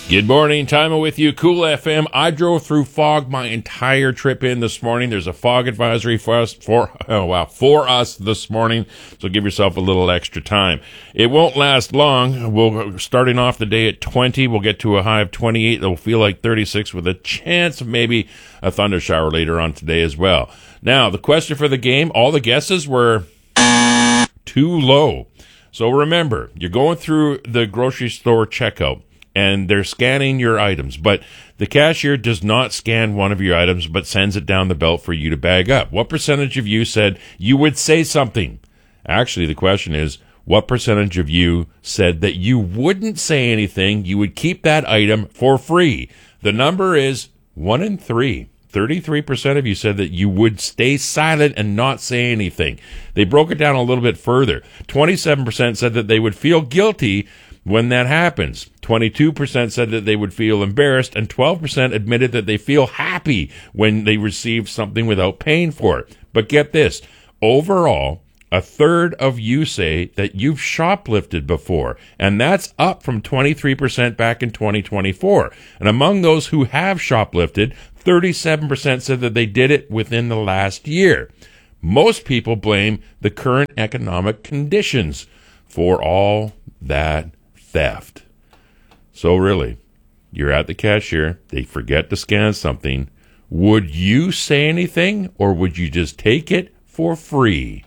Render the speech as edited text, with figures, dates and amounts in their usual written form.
Good morning, Time with you, Cool FM. I drove through fog my entire trip in this morning. There's a fog advisory for us this morning, so give yourself a little extra time. It won't last long. We're starting off the day at 20. We'll get to a high of 28. It'll feel like 36 with a chance of maybe a thunder shower later on today as well. Now, the question for the game, all the guesses were too low. So remember, you're going through the grocery store checkout, and they're scanning your items, but the cashier does not scan one of your items, but sends it down the belt for you to bag up. What percentage of you said you would say something? Actually, the question is, what percentage of you said that you wouldn't say anything, you would keep that item for free? The number is 1 in 3. 33% of you said that you would stay silent and not say anything. They broke it down a little bit further. 27% said that they would feel guilty when that happens. 22% said that they would feel embarrassed, and 12% admitted that they feel happy when they receive something without paying for it. But get this, overall, a third of you say that you've shoplifted before, and that's up from 23% back in 2024. And among those who have shoplifted, 37% said that they did it within the last year. Most people blame the current economic conditions for all that theft. So really, you're at the cashier, they forget to scan something. Would you say anything, or would you just take it for free?